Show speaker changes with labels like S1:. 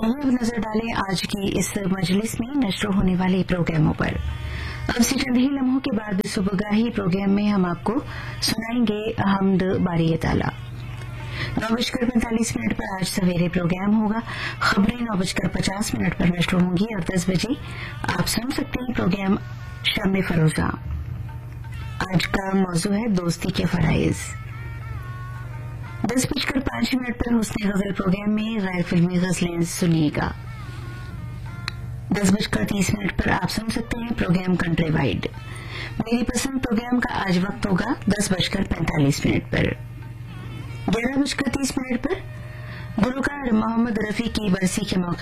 S1: आइए अब नजर डालें आज की इस मजलिस में नश्र होने वाले प्रोग्रामों पर। अब से चंद ही लम्हों के बाद सुबहगाही प्रोग्राम में हम आपको सुनाएंगे हमद बारी ताला। 9:45 पर आज सवेरे प्रोग्राम होगा। खबरें 9:50 पर नश्र होंगी और 10 बजे आप सुन सकते हैं प्रोग्राम शाम फरोजा। आज का मौजू है दोस्ती के फराइज। 10:05 पर हुस्ने गजल प्रोग्राम में गैर फिल्मी गजलें सुनिएगा। 10:30 पर आप सुन सकते हैं प्रोग्राम कंट्री वाइड। मेरी पसंद प्रोग्राम का आज वक्त होगा 10:45 पर। 11:30 पर गुलकार मोहम्मद रफी की बरसी के मौके